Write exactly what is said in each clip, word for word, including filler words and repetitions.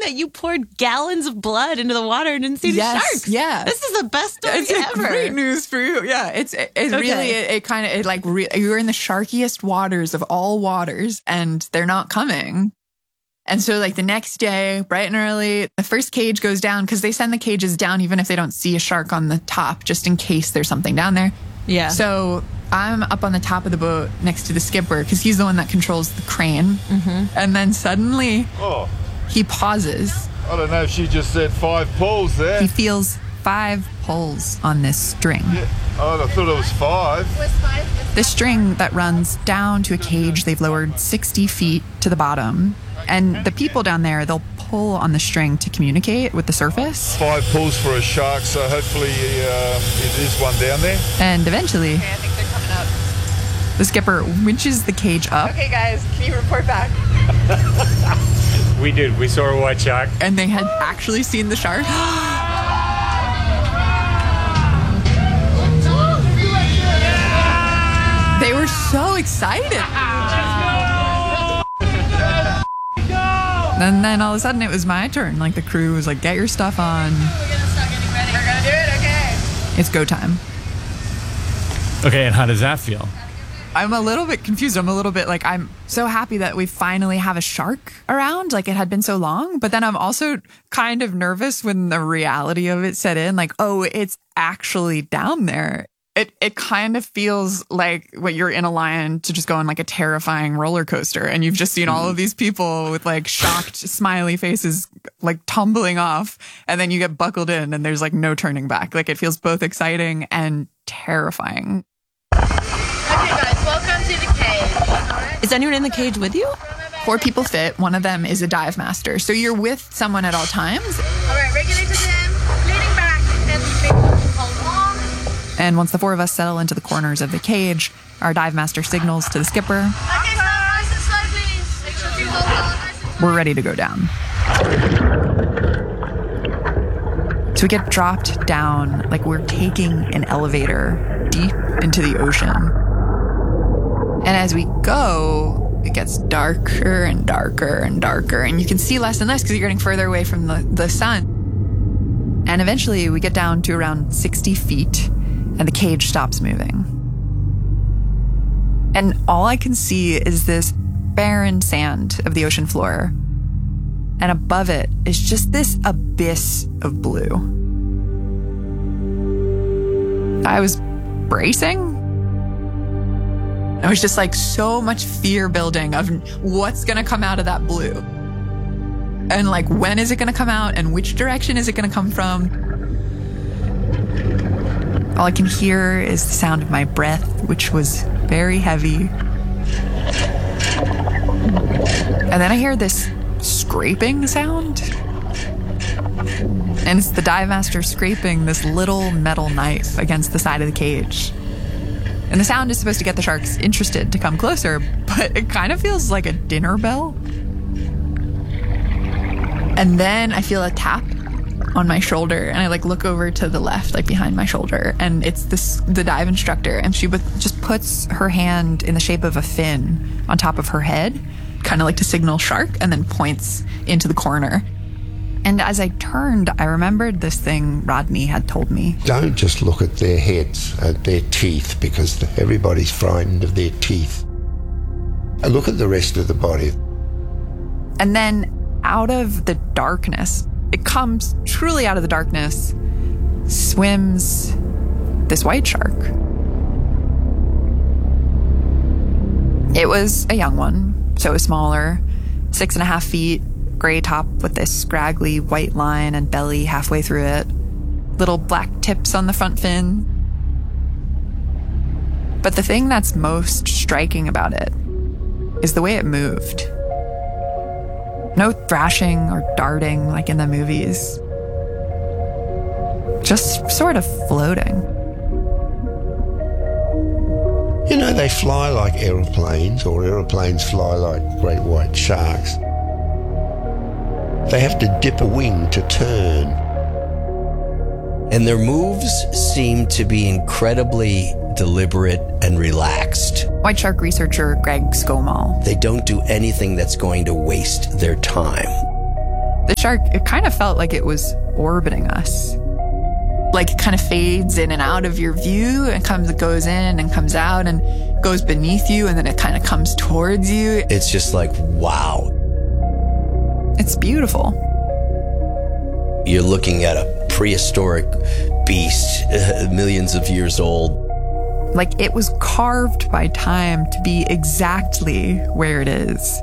that you poured gallons of blood into the water and didn't see the yes, sharks. Yeah. This is the best story it's ever. Great news for you. Yeah. It's it's Okay. really, it, it kind of, it like, re- you're in the sharkiest waters of all waters and they're not coming. And so like the next day, bright and early, the first cage goes down because they send the cages down even if they don't see a shark on the top, just in case there's something down there. Yeah. So I'm up on the top of the boat next to the skipper because he's the one that controls the crane. Mm-hmm. And then suddenly oh. he pauses. I don't know if she just said five pulls there. He feels five pulls on this string. Yeah. Oh, I thought it was five. It was five. This string that runs down to a cage they've lowered sixty feet to the bottom. And the people down there, they'll pull on the string to communicate with the surface. Five pulls for a shark, so hopefully uh, it is one down there. And eventually, Okay, I think they're coming up. the skipper winches the cage up. Okay, guys, can you report back? We did. We saw a white shark. And they had actually seen the shark. They were so excited. And then all of a sudden it was my turn. Like the crew was like, get your stuff on. We're gonna start getting ready. We're gonna do it, okay. It's go time. Okay, and how does that feel? I'm a little bit confused. I'm a little bit like, I'm so happy that we finally have a shark around. Like it had been so long. But then I'm also kind of nervous when the reality of it set in. Like, oh, it's actually down there. It it kind of feels like what you're in a line to just go on like a terrifying roller coaster. And you've just seen all of these people with like shocked, smiley faces, like tumbling off. And then you get buckled in and there's like no turning back. Like it feels both exciting and terrifying. Okay, guys, welcome to the cage. All right. Is anyone in the cage with you? Four people fit. One of them is a dive master. So you're with someone at all times. All right, regulator Jim, leaning back and hold on. And once the four of us settle into the corners of the cage, our dive master signals to the skipper. Okay, so nice and slow, please. Make sure you hold on nice and slow. We're ready to go down. So we get dropped down like we're taking an elevator deep into the ocean. And as we go, it gets darker and darker and darker. And you can see less and less because you're getting further away from the, the sun. And eventually we get down to around sixty feet and the cage stops moving. And all I can see is this barren sand of the ocean floor. And above it is just this abyss of blue. I was bracing. I was just like so much fear building of what's going to come out of that blue. And like, when is it going to come out and which direction is it going to come from? All I can hear is the sound of my breath, which was very heavy. And then I hear this scraping sound. And it's the dive master scraping this little metal knife against the side of the cage. And the sound is supposed to get the sharks interested to come closer, but it kind of feels like a dinner bell. And then I feel a tap on my shoulder, and I like look over to the left, like behind my shoulder, and it's this the dive instructor, and she just puts her hand in the shape of a fin on top of her head, kind of like to signal shark, and then points into the corner. And as I turned, I remembered this thing Rodney had told me. Don't just look at their heads, at their teeth, because everybody's frightened of their teeth. Look at the rest of the body. And then out of the darkness, it comes truly out of the darkness, swims this white shark. It was a young one, so it was smaller, six and a half feet, gray top with this scraggly white line and belly halfway through it, little black tips on the front fin. But the thing that's most striking about it is the way it moved. No thrashing or darting like in the movies. Just sort of floating. You know, they fly like aeroplanes, or aeroplanes fly like great white sharks. They have to dip a wing to turn. And their moves seem to be incredibly deliberate and relaxed. White shark researcher Greg Skomal. They don't do anything that's going to waste their time. The shark, it kind of felt like it was orbiting us. Like it kind of fades in and out of your view and comes, goes in and comes out and goes beneath you, and then it kind of comes towards you. It's just like, wow. It's beautiful. You're looking at a prehistoric beast, uh, millions of years old. Like it was carved by time to be exactly where it is.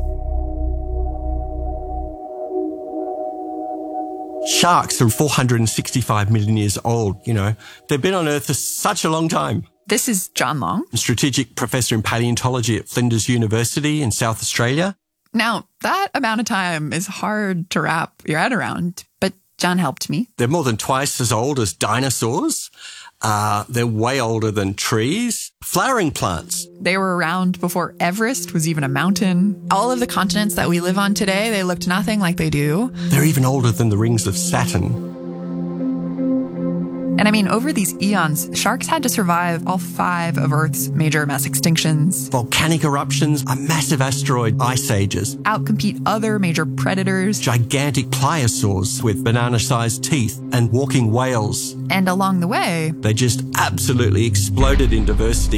Sharks are four hundred sixty-five million years old, you know. They've been on Earth for such a long time. This is John Long, Strategic Professor in Paleontology at Flinders University in South Australia. Now, that amount of time is hard to wrap your head around, but John helped me. They're more than twice as old as dinosaurs. Uh, they're way older than trees. Flowering plants. They were around before Everest was even a mountain. All of the continents that we live on today, they looked nothing like they do. They're even older than the rings of Saturn. And I mean, over these eons, sharks had to survive all five of Earth's major mass extinctions, Volcanic eruptions, a massive asteroid, ice ages, outcompete other major predators, gigantic pliosaurs with banana-sized teeth, and walking whales. and along the way, They just absolutely exploded in diversity.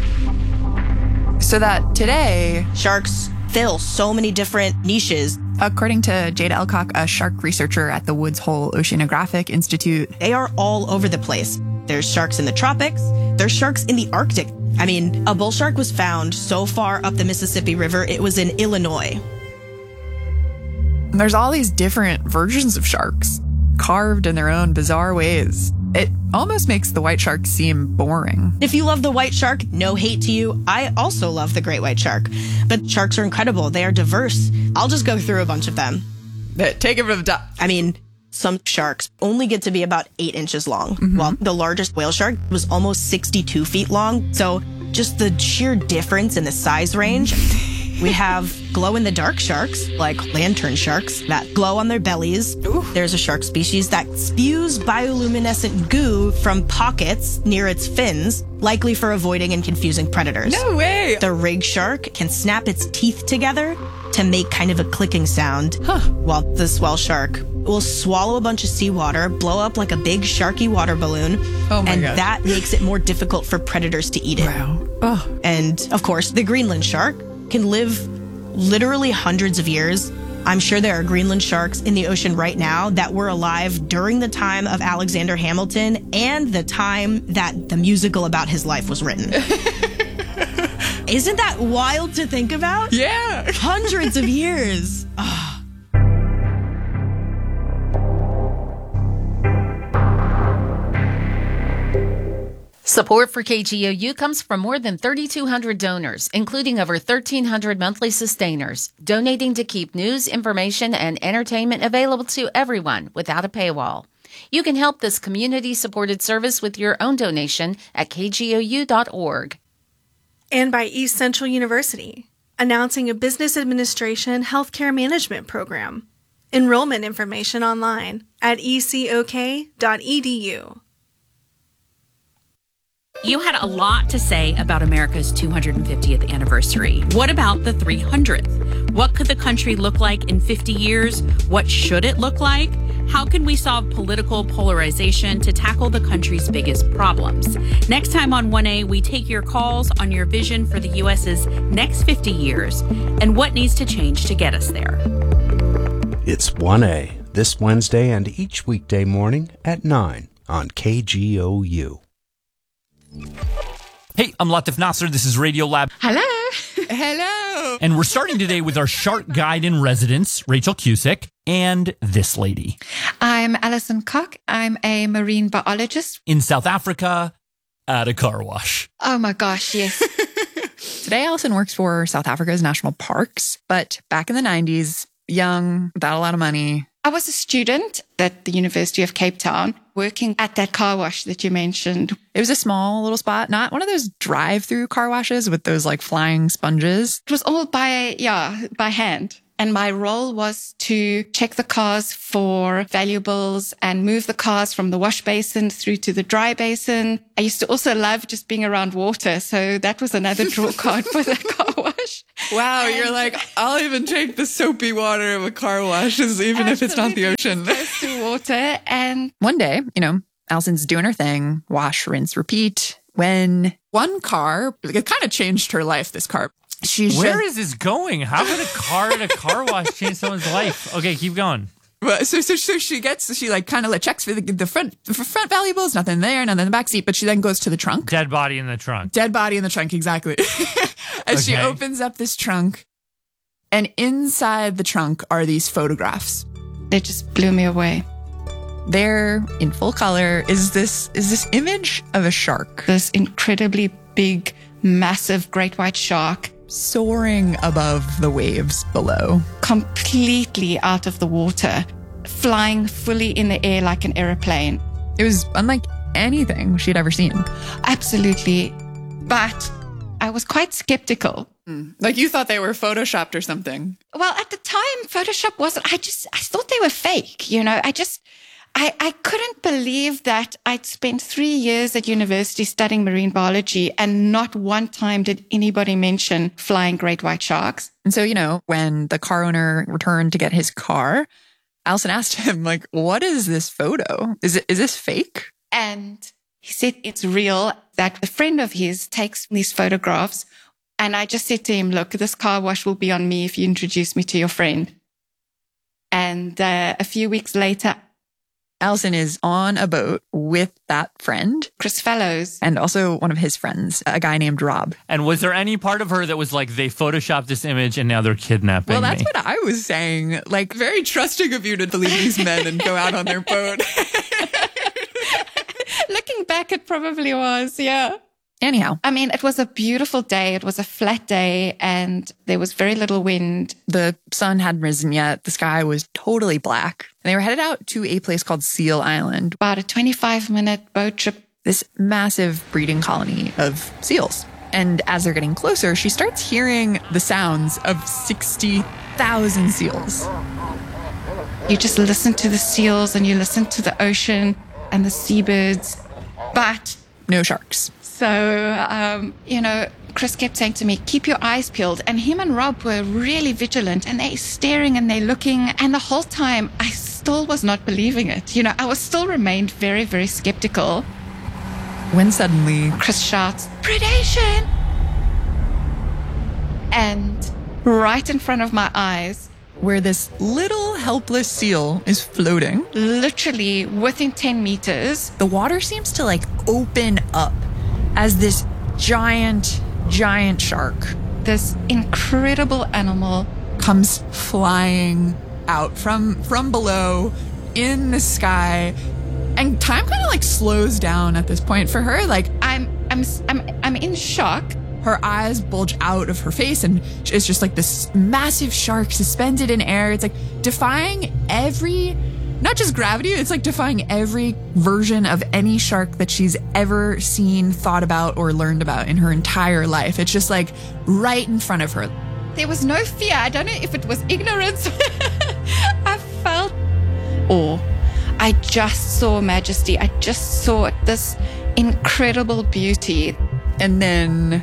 so that today, Sharks fill so many different niches. according to Jade Elcock, a shark researcher at the Woods Hole Oceanographic Institute, They are all over the place. There's sharks in the tropics. There's sharks in the Arctic. I mean, a bull shark was found so far up the Mississippi River, it was in Illinois. there's all these different versions of sharks, carved in their own bizarre ways. It almost makes the white shark seem boring. If you love the white shark, no hate to you. I also love the great white shark. But sharks are incredible. They are diverse. I'll just go through a bunch of them. Take it from the top. I mean, some sharks only get to be about eight inches long, while the largest whale shark was almost sixty-two feet long. So just the sheer difference in the size range. We have glow-in-the-dark sharks, like lantern sharks, that glow on their bellies. Ooh. There's a shark species that spews bioluminescent goo from pockets near its fins, likely for avoiding and confusing predators. No way! The rig shark can snap its teeth together to make kind of a clicking sound, huh. while the swell shark will swallow a bunch of seawater, blow up like a big sharky water balloon, oh my and God. that makes it more difficult for predators to eat it. Wow. Oh. And, of course, the Greenland shark can live literally hundreds of years. I'm sure there are Greenland sharks in the ocean right now that were alive during the time of Alexander Hamilton and the time that the musical about his life was written. Isn't that wild to think about? Yeah. Hundreds of years. Oh. Support for K G O U comes from more than thirty-two hundred donors, including over thirteen hundred monthly sustainers, donating to keep news, information, and entertainment available to everyone without a paywall. You can help this community-supported service with your own donation at k g o u dot org. And by East Central University, announcing a business administration healthcare management program. Enrollment information online at e c o k dot e d u. You had a lot to say about America's two hundred fiftieth anniversary. What about the three hundredth? What could the country look like in fifty years? What should it look like? How can we solve political polarization to tackle the country's biggest problems? Next time on one A, we take your calls on your vision for the U S's next fifty years and what needs to change to get us there. It's one A, this Wednesday and each weekday morning at nine on K G O U. Hey, I'm Latif Nasser. This is Radio Lab. Hello. Hello. And we're starting today with our shark guide in residence, Rachel Cusick, and this lady. I'm Alison Koch. I'm a marine biologist. In South Africa, at a car wash. Oh my gosh, yes. Today, Alison works for South Africa's national parks, but back in the nineties, young, without a lot of money. I was a student at the University of Cape Town working at that car wash that you mentioned. It was a small little spot, not one of those drive-through car washes with those like flying sponges. It was all by, yeah, by hand. And my role was to check the cars for valuables and move the cars from the wash basin through to the dry basin. I used to also love just being around water. So that was another draw card for the car wash. Wow, you're like, I'll even take the soapy water of a car wash, as even if it's not the ocean. Close to water. And one day, you know, Alison's doing her thing, wash, rinse, repeat. When one car, it kind of changed her life, this car. She's Where just, is this going? How could a car at a car wash change someone's life? Okay, keep going. But so, so, so she gets, she like kind of like checks for the, the front, the front valuables, nothing there, nothing in the back seat, but she then goes to the trunk. Dead body in the trunk. Dead body in the trunk, exactly. As Okay. she opens up this trunk, and inside the trunk are these photographs. They just blew me away. There, in full color, is this is this image of a shark. This incredibly big, massive great white shark soaring above the waves below. Completely out of the water, flying fully in the air like an aeroplane. It was unlike anything she'd ever seen. Absolutely. But I was quite skeptical. Mm. Like you thought they were photoshopped or something. Well, at the time, Photoshop wasn't, I just, I thought they were fake. You know, I just, I, I couldn't believe that I'd spent three years at university studying marine biology and not one time did anybody mention flying great white sharks. And so, you know, when the car owner returned to get his car, Alison asked him, like, what is this photo? Is it, is this fake? And he said it's real, that a friend of his takes these photographs. And I just said to him, look, this car wash will be on me if you introduce me to your friend. And uh, a few weeks later, Alison is on a boat with that friend, Chris Fellows, and also one of his friends, a guy named Rob. And was there any part of her that was like, they photoshopped this image and now they're kidnapping Well, that's me? what I was saying. Like, very trusting of you to believe these men and go out on their boat. Looking back, it probably was, yeah. Anyhow, I mean, it was a beautiful day. It was a flat day and there was very little wind. The sun hadn't risen yet. The sky was totally black. And they were headed out to a place called Seal Island. About a twenty-five minute boat trip. This massive breeding colony of seals. And as they're getting closer, she starts hearing the sounds of sixty thousand seals. You just listen to the seals and you listen to the ocean and the seabirds, but no sharks. So, um, you know, Chris kept saying to me, keep your eyes peeled. And him and Rob were really vigilant and they're staring and they're looking. And the whole time I still was not believing it. You know, I was still remained very, very skeptical. When suddenly Chris shouts, predation! And right in front of my eyes, where this little helpless seal is floating, literally within ten meters, the water seems to like open up as this giant, giant shark, this incredible animal, comes flying out from from below in the sky. And time kind of like slows down at this point for her. Like I'm I'm I'm I'm in shock. Her eyes bulge out of her face and it's just like this massive shark suspended in air. It's like defying every, not just gravity, it's like defying every version of any shark that she's ever seen, thought about, or learned about in her entire life. It's just like right in front of her. There was no fear. I don't know if it was ignorance. I felt awe. I just saw majesty. I just saw this incredible beauty. And then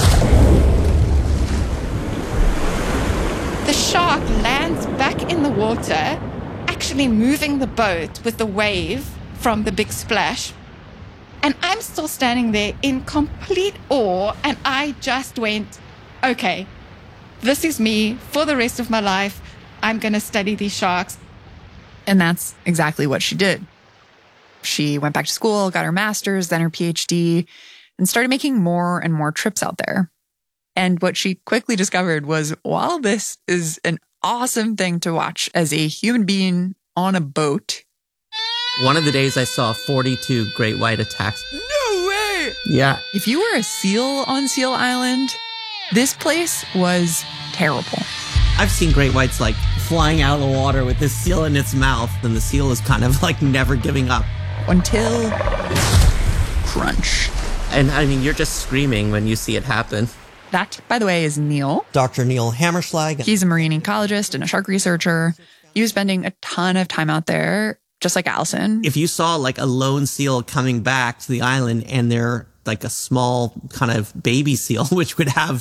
the shark lands back in the water, actually moving the boat with the wave from the big splash. And I'm still standing there in complete awe. And I just went, okay, this is me for the rest of my life. I'm going to study these sharks. And that's exactly what she did. She went back to school, got her master's, then her PhD, and started making more and more trips out there. And what she quickly discovered was, while this is an awesome thing to watch as a human being on a boat, one of the days I saw forty-two great white attacks. No way! Yeah. If you were a seal on Seal Island, this place was terrible. I've seen great whites like flying out of the water with this seal in its mouth, and the seal is kind of like never giving up. Until crunch. And I mean, you're just screaming when you see it happen. That, by the way, is Neil. Doctor Neil Hammerschlag. He's a marine ecologist and a shark researcher. He was spending a ton of time out there, just like Alison. If you saw like a lone seal coming back to the island and they're like a small kind of baby seal, which would have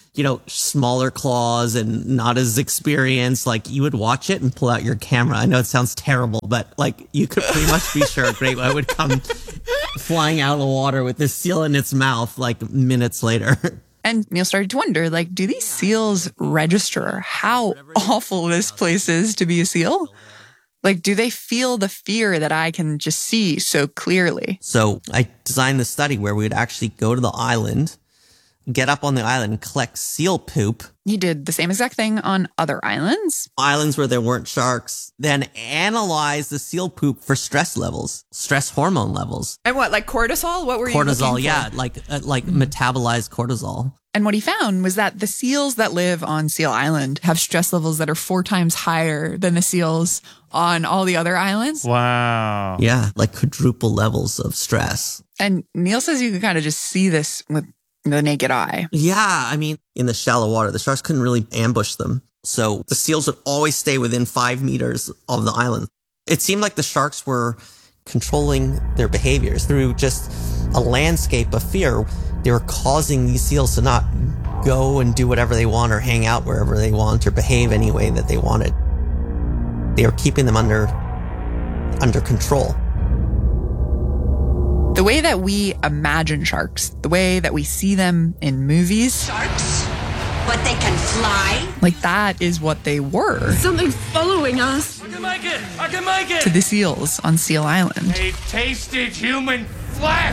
you know, smaller claws and not as experienced, like you would watch it and pull out your camera. I know it sounds terrible, but like you could pretty much be sure a great white would come flying out of the water with this seal in its mouth like minutes later. And Neil started to wonder, like, do these seals register how awful this place is to be a seal? Like, do they feel the fear that I can just see so clearly? So I designed this study where we would actually go to the island, get up on the island and collect seal poop. You did the same exact thing on other islands. Islands where there weren't sharks, then analyze the seal poop for stress levels, stress hormone levels. And what, like cortisol? What were you Cortisol, looking yeah, for? like uh, like metabolized cortisol. And what he found was that the seals that live on Seal Island have stress levels that are four times higher than the seals on all the other islands. Wow. Yeah, like quadruple levels of stress. And Neil says you can kind of just see this with the naked eye. Yeah, I mean, in the shallow water, the sharks couldn't really ambush them. So the seals would always stay within five meters of the island. It seemed like the sharks were controlling their behaviors through just a landscape of fear. They were causing these seals to not go and do whatever they want or hang out wherever they want or behave any way that they wanted. They were keeping them under under control. The way that we imagine sharks, the way that we see them in movies. Sharks? But they can fly? Like that is what they were. Something's following us. I can make it! I can make it! To the seals on Seal Island. They've tasted human flesh!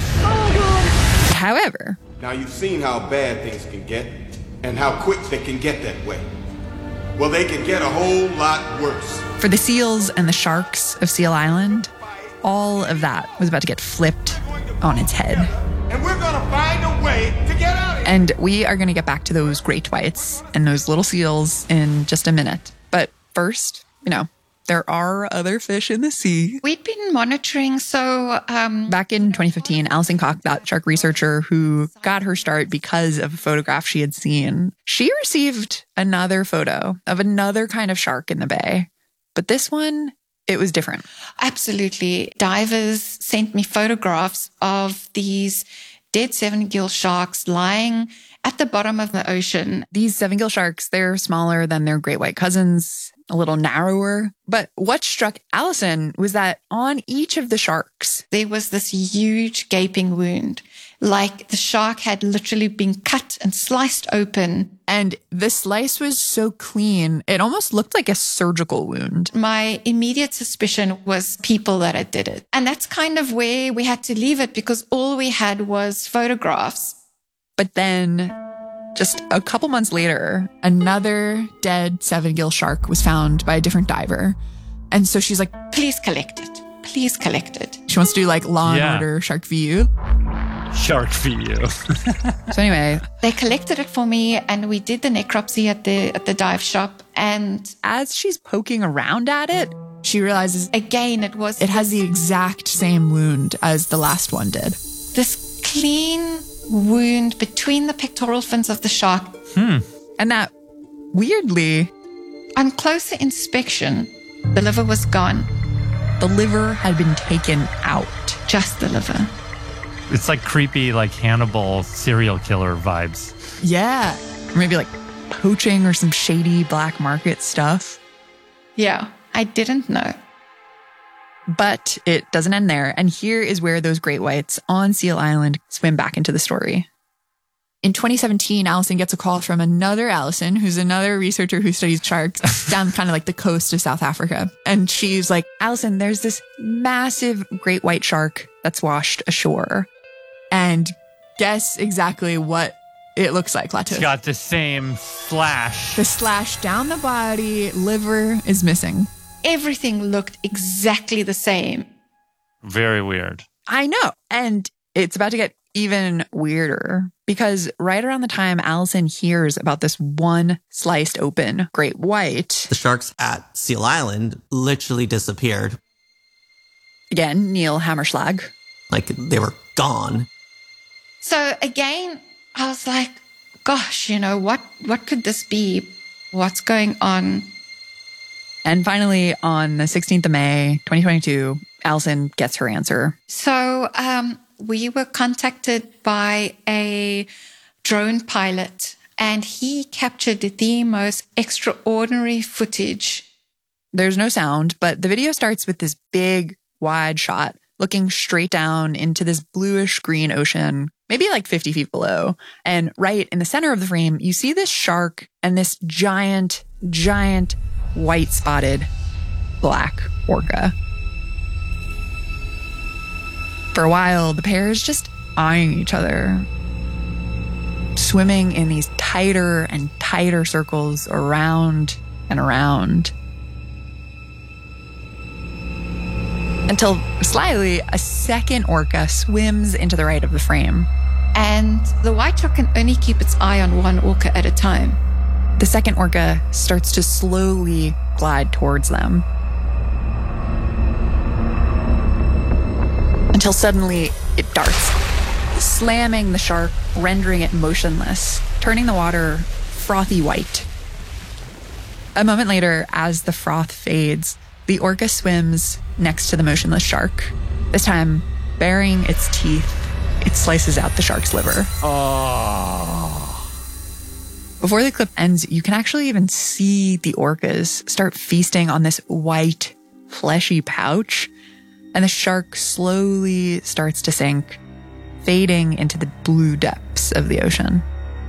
However, now you've seen how bad things can get and how quick they can get that way. Well, they can get a whole lot worse. For the seals and the sharks of Seal Island, all of that was about to get flipped on its head. And we're gonna find a way to get out of here. And we are going to get back to those great whites and those little seals in just a minute. But first, you know, there are other fish in the sea. We'd been monitoring, so... Um, Back in twenty fifteen, Alison Koch, that shark researcher who got her start because of a photograph she had seen, she received another photo of another kind of shark in the bay. But this one, it was different. Absolutely. Divers sent me photographs of these dead seven-gill sharks lying at the bottom of the ocean. These seven-gill sharks, they're smaller than their great white cousins, a little narrower. But what struck Alison was that on each of the sharks, there was this huge gaping wound. Like the shark had literally been cut and sliced open. And the slice was so clean, it almost looked like a surgical wound. My immediate suspicion was people that had did it. And that's kind of where we had to leave it because all we had was photographs. But then just a couple months later, another dead seven-gill shark was found by a different diver. And so she's like, please collect it. Please collect it. She wants to do like Law and Yeah. Order Shark View. Shark View. So anyway, they collected it for me and we did the necropsy at the at the dive shop. And as she's poking around at it, she realizes again it was it has the exact same wound as the last one did. This clean wound between the pectoral fins of the shark. Hmm. And that weirdly, on closer inspection, the liver was gone. The liver had been taken out. Just the liver. It's like creepy, like Hannibal serial killer vibes. Yeah. Or maybe like poaching or some shady black market stuff. Yeah, I didn't know. But it doesn't end there. And here is where those great whites on Seal Island swim back into the story. In twenty seventeen, Alison gets a call from another Alison, who's another researcher who studies sharks down kind of like the coast of South Africa. And she's like, Alison, there's this massive great white shark that's washed ashore. And guess exactly what it looks like, Latu. It's got the same slash. The slash down the body, liver is missing. Everything looked exactly the same. Very weird. I know. And it's about to get even weirder because right around the time Alison hears about this one sliced open great white, The sharks at Seal Island literally disappeared. Again, Neil Hammerschlag. Like they were gone. So again, I was like, gosh, you know, what, what could this be? What's going on? And finally, on the sixteenth of May, twenty twenty-two, Alison gets her answer. So um, we were contacted by a drone pilot and he captured the most extraordinary footage. There's no sound, but the video starts with this big, wide shot looking straight down into this bluish green ocean, maybe like fifty feet below. And right in the center of the frame, you see this shark and this giant, giant white spotted black orca. For a while, the pair is just eyeing each other, swimming in these tighter and tighter circles around and around. Until slyly, a second orca swims into the right of the frame. And the white shark can only keep its eye on one orca at a time. The second orca starts to slowly glide towards them. Until suddenly it darts, slamming the shark, rendering it motionless, turning the water frothy white. A moment later, as the froth fades, the orca swims next to the motionless shark. This time, baring its teeth, it slices out the shark's liver. Oh. Before the clip ends, you can actually even see the orcas start feasting on this white, fleshy pouch, and the shark slowly starts to sink, fading into the blue depths of the ocean.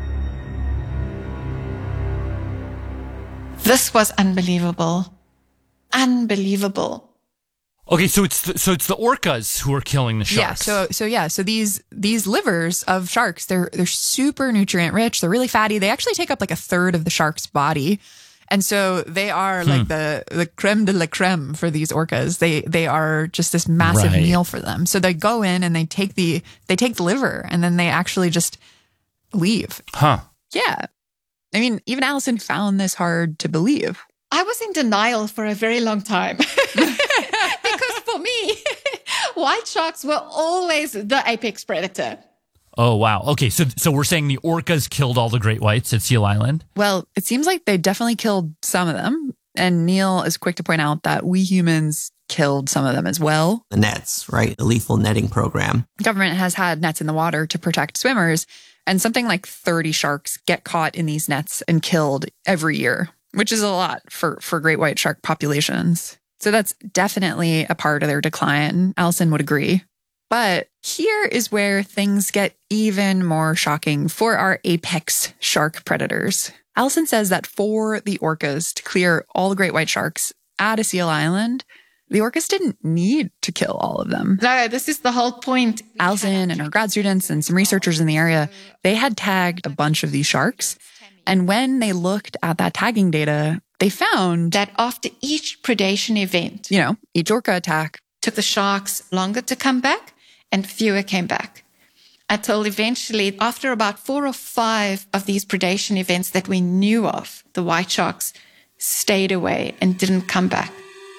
This was unbelievable. Unbelievable. Okay, so it's the, so it's the orcas who are killing the sharks. Yeah, so so yeah, so these these livers of sharks, they're they're super nutrient rich. They're really fatty. They actually take up like a third of the shark's body. And so they are hmm. like the, the creme de la creme for these orcas. They they are just this massive Right. meal for them. So they go in and they take the they take the liver and then they actually just leave. Huh. Yeah. I mean, even Allison found this hard to believe. I was in denial for a very long time. Because for me, white sharks were always the apex predator. Oh, wow. Okay, so so we're saying the orcas killed all the great whites at Seal Island? Well, it seems like they definitely killed some of them. And Neil is quick to point out that we humans killed some of them as well. The nets, right? The lethal netting program. The government has had nets in the water to protect swimmers, and something like thirty sharks get caught in these nets and killed every year, which is a lot for, for great white shark populations. So that's definitely a part of their decline. Allison would agree. But here is where things get even more shocking for our apex shark predators. Allison says that for the orcas to clear all the great white sharks at a Seal Island, the orcas didn't need to kill all of them. No, this is the whole point. Allison and her grad students and some researchers in the area, they had tagged a bunch of these sharks. And when they looked at that tagging data, they found that after each predation event, you know, each orca attack took the sharks longer to come back and fewer came back. Until eventually, after about four or five of these predation events that we knew of, the white sharks stayed away and didn't come back.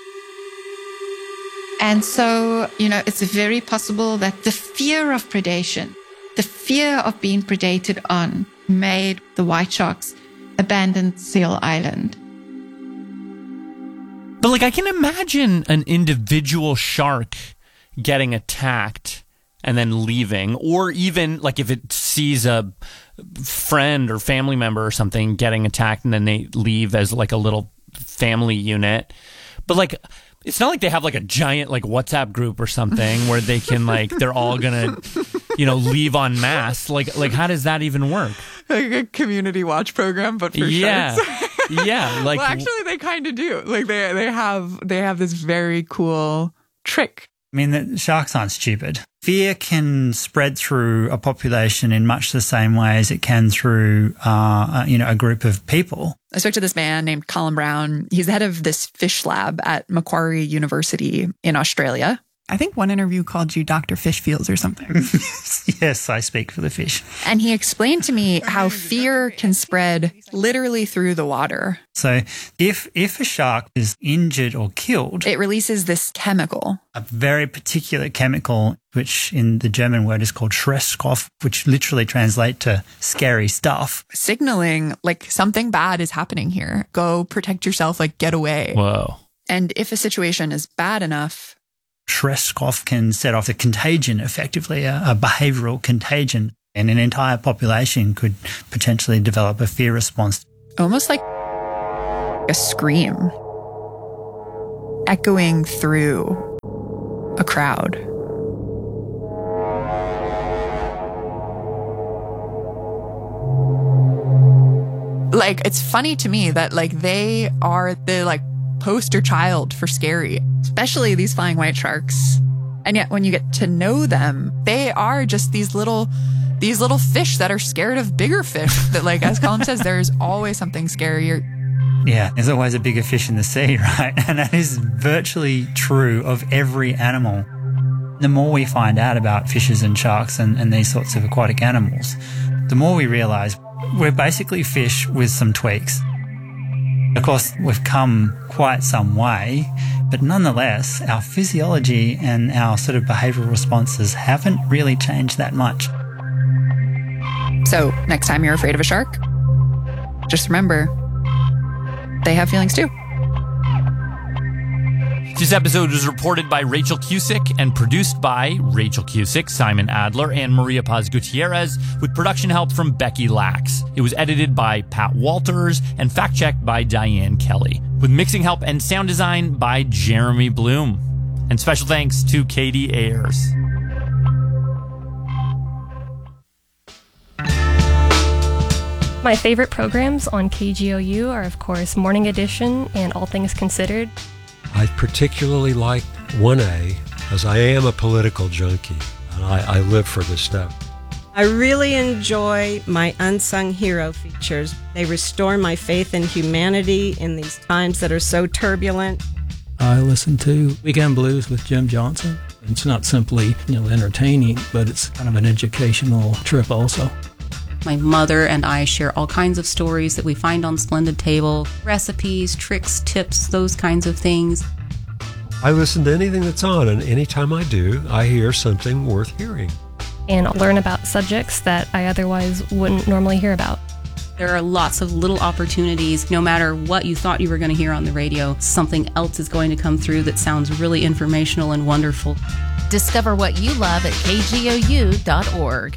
And so, you know, it's very possible that the fear of predation, the fear of being predated on, made the white sharks abandon Seal Island. But like, I can imagine an individual shark getting attacked and then leaving, or even like if it sees a friend or family member or something getting attacked and then they leave as like a little family unit. But like, it's not like they have like a giant like WhatsApp group or something where they can like, they're all gonna, you know, leave en masse. Like, like how does that even work? Like a community watch program, but for yeah. sharks. Yeah. Like, well, actually they kind of do. Like they, they have, they have this very cool trick. I mean, the sharks aren't stupid. Fear can spread through a population in much the same way as it can through, uh, you know, a group of people. I spoke to this man named Colin Brown. He's the head of this fish lab at Macquarie University in Australia. I think one interview called you Doctor Fishfields or something. Yes, I speak for the fish. And he explained to me how fear can spread literally through the water. So if if a shark is injured or killed, it releases this chemical. A very particular chemical, which in the German word is called Schreckstoff, which literally translates to scary stuff. Signaling like something bad is happening here. Go protect yourself, like get away. Whoa. And if a situation is bad enough, Schreckstoff can set off a contagion, effectively, a, a behavioral contagion. And an entire population could potentially develop a fear response. Almost like a scream echoing through a crowd. Like, it's funny to me that, like, they are the, like, poster child for scary, especially these flying white sharks. And yet when you get to know them, they are just these little these little fish that are scared of bigger fish. That, like, as Colin says, there's always something scarier. Yeah, there's always a bigger fish in the sea, right? And that is virtually true of every animal. The more we find out about fishes and sharks and, and these sorts of aquatic animals, the more we realise we're basically fish with some tweaks. Of course, we've come quite some way, but nonetheless, our physiology and our sort of behavioural responses haven't really changed that much. So, next time you're afraid of a shark, just remember, they have feelings too. This episode was reported by Rachel Cusick and produced by Rachel Cusick, Simon Adler, and Maria Paz Gutierrez, with production help from Becky Lax. It was edited by Pat Walters and fact-checked by Diane Kelly, with mixing help and sound design by Jeremy Bloom. And special thanks to Katie Ayers. My favorite programs on K G O U are, of course, Morning Edition and All Things Considered. I particularly like one A, as I am a political junkie, and I, I live for this stuff. I really enjoy my Unsung Hero features. They restore my faith in humanity in these times that are so turbulent. I listen to Weekend Blues with Jim Johnson. It's not simply, you know, entertaining, but it's kind of an educational trip also. My mother and I share all kinds of stories that we find on Splendid Table, recipes, tricks, tips, those kinds of things. I listen to anything that's on, and anytime I do, I hear something worth hearing. And I'll learn about subjects that I otherwise wouldn't normally hear about. There are lots of little opportunities. No matter what you thought you were going to hear on the radio, something else is going to come through that sounds really informational and wonderful. Discover what you love at K G O U dot org.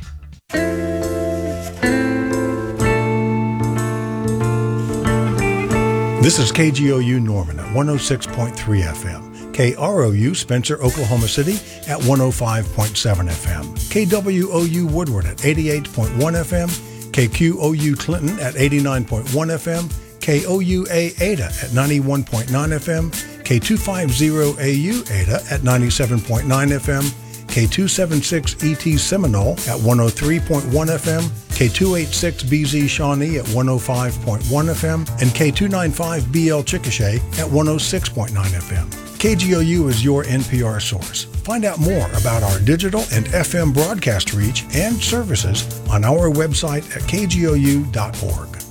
This is K G O U Norman at one oh six point three F M. K R O U Spencer, Oklahoma City at one oh five point seven F M. K W O U Woodward at eighty-eight point one F M. K Q O U Clinton at eighty-nine point one F M. K O U A Ada at ninety-one point nine F M. K two fifty A U Ada at ninety-seven point nine F M. K two seventy-six E T Seminole at one oh three point one F M, K two eighty-six B Z Shawnee at one oh five point one F M, and K two ninety-five B L Chickasha at one oh six point nine F M. K G O U is your N P R source. Find out more about our digital and F M broadcast reach and services on our website at K G O U dot org.